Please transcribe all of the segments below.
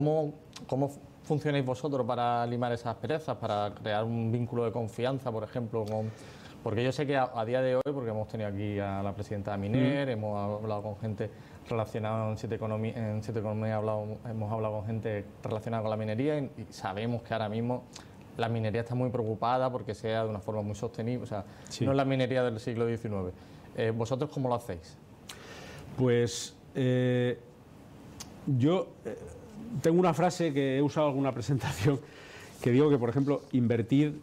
¿Cómo funcionáis vosotros para limar esas perezas, para crear un vínculo de confianza, por ejemplo? Porque yo sé que a día de hoy, porque hemos tenido aquí a la presidenta de Miner, hemos hablado con gente relacionada en Siete Economía, hemos hablado con gente relacionada con la minería y sabemos que ahora mismo la minería está muy preocupada porque sea de una forma muy sostenible, o sea, no es la minería del siglo XIX. ¿Vosotros cómo lo hacéis? Pues yo tengo una frase que he usado en alguna presentación que digo que, por ejemplo, invertir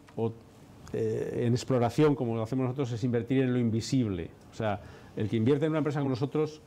en exploración, como lo hacemos nosotros, es invertir en lo invisible. O sea, el que invierte en una empresa con nosotros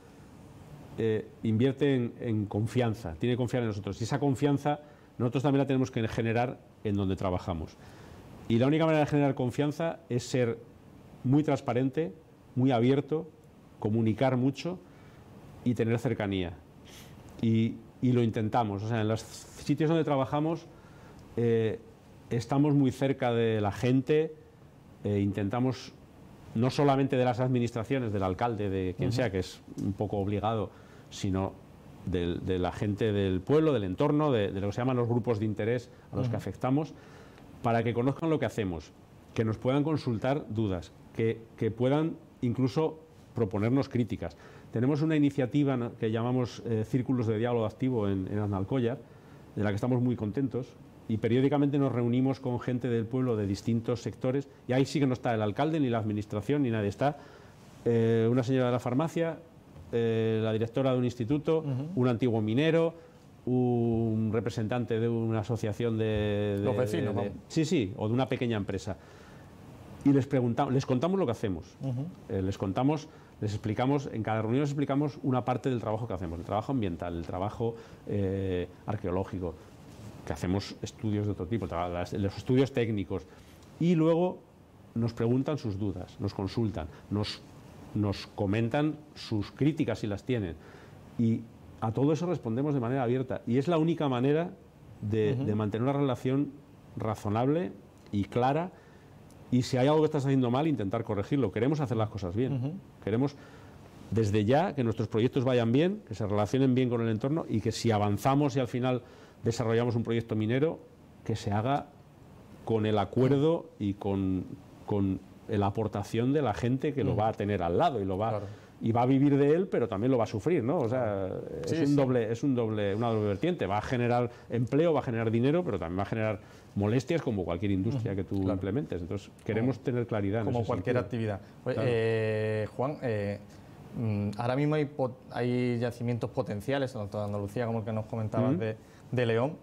invierte en confianza, tiene que confiar en nosotros. Y esa confianza nosotros también la tenemos que generar en donde trabajamos. Y la única manera de generar confianza es ser muy transparente, muy abierto, comunicar mucho y tener cercanía. Y lo intentamos. O sea, en los sitios donde trabajamos estamos muy cerca de la gente, intentamos no solamente de las administraciones, del alcalde, de quien sea, que es un poco obligado, sino de la gente del pueblo, del entorno, de lo que se llaman los grupos de interés a los que afectamos, para que conozcan lo que hacemos, que nos puedan consultar dudas, que puedan incluso proponernos críticas. Tenemos una iniciativa que llamamos Círculos de Diálogo Activo en Aznalcóllar, de la que estamos muy contentos, y periódicamente nos reunimos con gente del pueblo de distintos sectores, y ahí sí que no está el alcalde, ni la administración, ni nadie. Está una señora de la farmacia, la directora de un instituto, un antiguo minero, un representante de una asociación de los vecinos, sí, o de una pequeña empresa. Y les contamos lo que hacemos, les explicamos, en cada reunión les explicamos una parte del trabajo que hacemos, el trabajo ambiental, el trabajo arqueológico, que hacemos estudios de otro tipo, los estudios técnicos, y luego nos preguntan sus dudas, nos consultan, nos comentan sus críticas si las tienen, y a todo eso respondemos de manera abierta, y es la única manera de mantener una relación razonable y clara. Y si hay algo que estás haciendo mal, intentar corregirlo. Queremos hacer las cosas bien. Queremos, desde ya, que nuestros proyectos vayan bien, que se relacionen bien con el entorno y que si avanzamos y al final desarrollamos un proyecto minero, que se haga con el acuerdo y con la aportación de la gente que lo va a tener al lado y lo va y va a vivir de él, pero también lo va a sufrir, ¿no? O sea, es una doble vertiente. Va a generar empleo, va a generar dinero, pero también va a generar molestias como cualquier industria que tú implementes. Entonces, queremos tener claridad en eso. Como cualquier actividad. Juan, ahora mismo hay yacimientos potenciales, tanto de Andalucía como el que nos comentabas de León.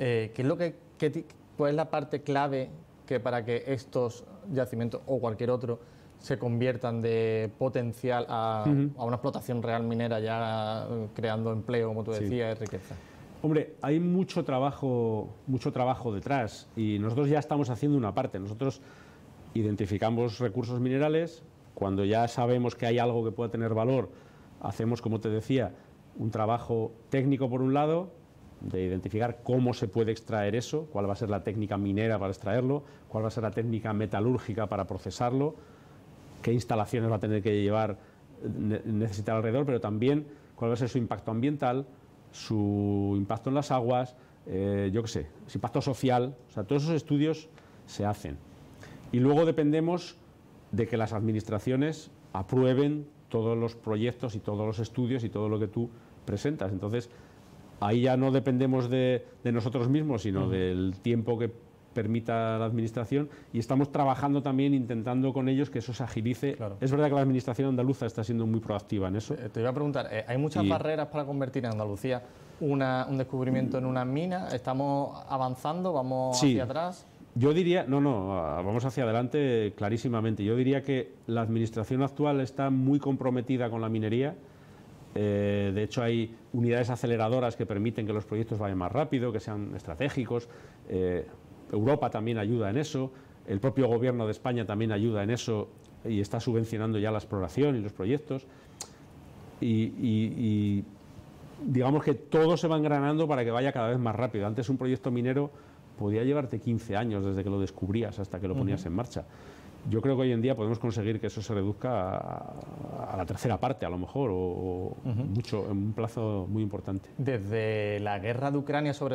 ¿Cuál es la parte clave que para que estos yacimientos o cualquier otro se conviertan de potencial a una explotación real minera, ya creando empleo, como tú decías, y riqueza? Hombre, hay mucho trabajo detrás y nosotros ya estamos haciendo una parte. Nosotros identificamos recursos minerales, cuando ya sabemos que hay algo que pueda tener valor, hacemos, como te decía, un trabajo técnico por un lado, de identificar cómo se puede extraer eso, cuál va a ser la técnica minera para extraerlo, cuál va a ser la técnica metalúrgica para procesarlo, qué instalaciones va a tener que necesitar alrededor, pero también cuál va a ser su impacto ambiental, su impacto en las aguas, yo qué sé, su impacto social. O sea, todos esos estudios se hacen. Y luego dependemos de que las administraciones aprueben todos los proyectos y todos los estudios y todo lo que tú presentas. Entonces, ahí ya no dependemos de nosotros mismos, sino del tiempo que permita la administración, y estamos trabajando también intentando con ellos que eso se agilice. Es verdad que la administración andaluza está siendo muy proactiva en eso. Te iba a preguntar, ¿hay muchas barreras para convertir en Andalucía un descubrimiento en una mina? ¿Estamos avanzando? ¿Vamos hacia atrás? Yo diría, vamos hacia adelante clarísimamente. Yo diría que la administración actual está muy comprometida con la minería. De hecho, hay unidades aceleradoras que permiten que los proyectos vayan más rápido, que sean estratégicos. Europa también ayuda en eso, el propio gobierno de España también ayuda en eso y está subvencionando ya la exploración y los proyectos. Y digamos que todo se va engranando para que vaya cada vez más rápido. Antes un proyecto minero podía llevarte 15 años desde que lo descubrías hasta que lo ponías en marcha. Yo creo que hoy en día podemos conseguir que eso se reduzca a la tercera parte, a lo mejor, o mucho, en un plazo muy importante. Desde la guerra de Ucrania, sobre